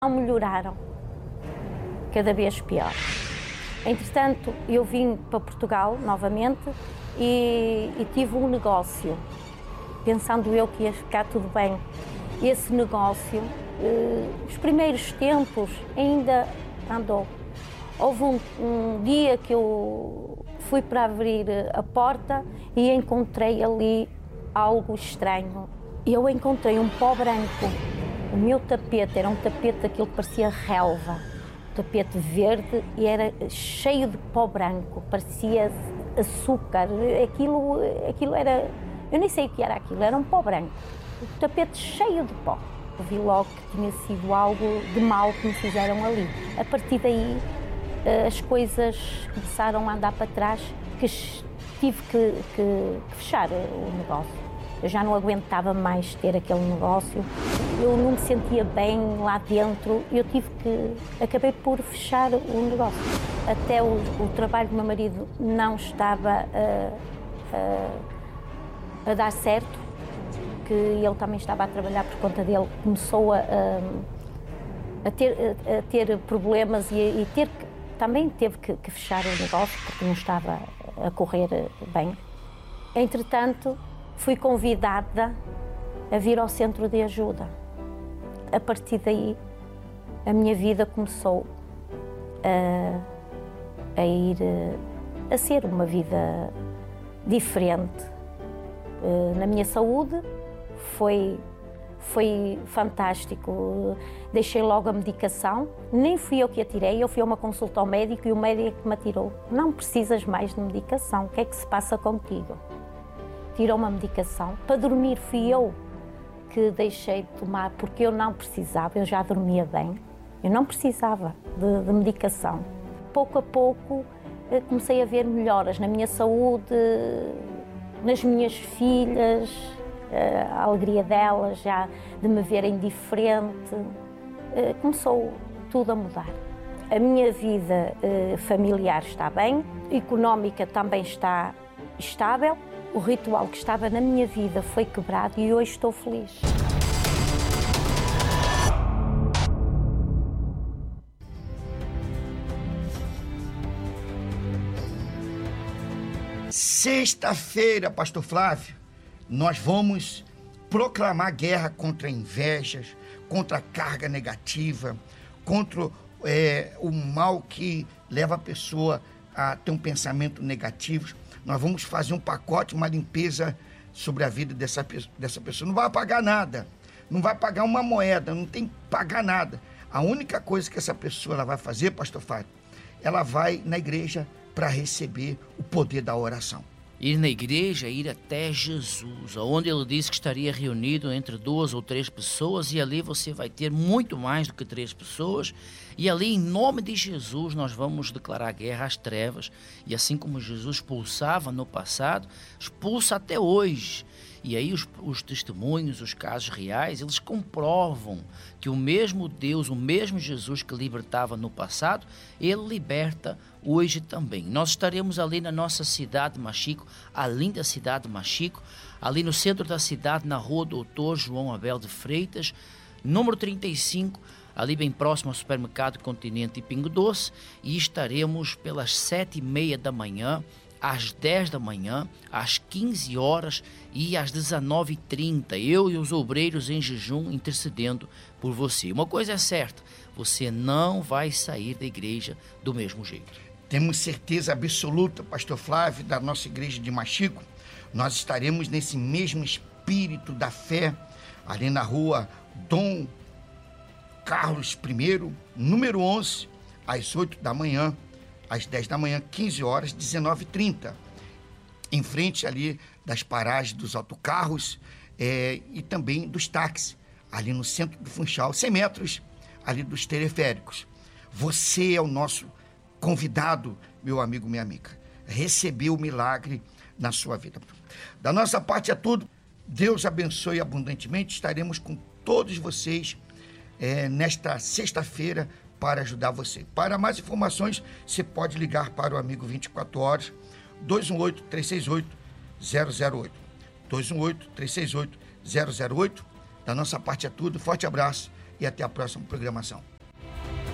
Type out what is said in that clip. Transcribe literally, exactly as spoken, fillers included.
não melhoraram, cada vez pior. Entretanto, eu vim para Portugal novamente e, e tive um negócio, pensando eu que ia ficar tudo bem. Esse negócio, eh, os primeiros tempos, ainda andou. Houve um, um dia que eu fui para abrir a porta e encontrei ali algo estranho. Eu encontrei um pó branco. O meu tapete era um tapete daquilo que parecia relva, um tapete verde, e era cheio de pó branco, parecia açúcar. Aquilo, aquilo era, eu nem sei o que era aquilo, era um pó branco, um tapete cheio de pó. Eu vi logo que tinha sido algo de mal que me fizeram ali. A partir daí as coisas começaram a andar para trás, que tive que, que, que fechar o negócio. Eu já não aguentava mais ter aquele negócio, eu não me sentia bem lá dentro, eu tive que, acabei por fechar o negócio. Até o, o trabalho do meu marido não estava a, a, a dar certo, que ele também estava a trabalhar por conta dele, começou a, a, a, ter, a, a ter problemas e, e ter, também teve que, que fechar o negócio, porque não estava a correr bem. Entretanto, fui convidada a vir ao centro de ajuda. A partir daí, a minha vida começou a, a ir, a ser uma vida diferente. Na minha saúde foi, foi fantástico. Deixei logo a medicação, nem fui eu que a tirei, eu fui a uma consulta ao médico e o médico que me atirou. Não precisas mais de medicação, o que é que se passa contigo? Tirou uma medicação. Para dormir fui eu que deixei de tomar, porque eu não precisava, eu já dormia bem, eu não precisava de, de medicação. Pouco a pouco comecei a ver melhoras na minha saúde, nas minhas filhas, a alegria delas já de me verem diferente, começou tudo a mudar. A minha vida familiar está bem, económica também está estável. O ritual que estava na minha vida foi quebrado e hoje estou feliz. Sexta-feira, Pastor Flávio, nós vamos proclamar guerra contra invejas, contra a carga negativa, contra é, o mal que leva a pessoa a ter um pensamento negativo. Nós vamos fazer um pacote, uma limpeza sobre a vida dessa, dessa pessoa. Não vai pagar nada, não vai pagar uma moeda, não tem que pagar nada. A única coisa que essa pessoa ela vai fazer, Pastor Fábio, ela vai na igreja para receber o poder da oração. Ir na igreja, ir até Jesus, onde ele disse que estaria reunido entre duas ou três pessoas, e ali você vai ter muito mais do que três pessoas, e ali em nome de Jesus nós vamos declarar guerra às trevas, e assim como Jesus expulsava no passado, expulsa até hoje. E aí os, os testemunhos, os casos reais, eles comprovam que o mesmo Deus, o mesmo Jesus que libertava no passado, ele liberta hoje também. Nós estaremos ali na nossa cidade de Machico, a linda cidade de Machico, ali no centro da cidade, na rua Doutor João Abel de Freitas, número trinta e cinco, ali bem próximo ao supermercado Continente e Pingo Doce, e estaremos pelas sete e meia da manhã, às dez da manhã, às quinze horas e às dezenove e trinta, eu e os obreiros em jejum intercedendo por você. Uma coisa é certa, você não vai sair da igreja do mesmo jeito. Temos certeza absoluta, Pastor Flávio, da nossa igreja de Machico, nós estaremos nesse mesmo espírito da fé, ali na rua Dom Carlos I, número onze, às oito da manhã, às dez da manhã, quinze horas, dezenove e trinta, em frente ali das paragens dos autocarros é, e também dos táxis, ali no centro do Funchal, cem metros ali dos teleféricos. Você é o nosso convidado, meu amigo, minha amiga, receber o milagre na sua vida. Da nossa parte é tudo. Deus abençoe abundantemente. Estaremos com todos vocês é, nesta sexta-feira para ajudar você. Para mais informações, você pode ligar para o Amigo vinte e quatro horas, dois um oito, três seis oito, zero zero oito. dois um oito, três seis oito, zero zero oito. Da nossa parte é tudo. Forte abraço e até a próxima programação.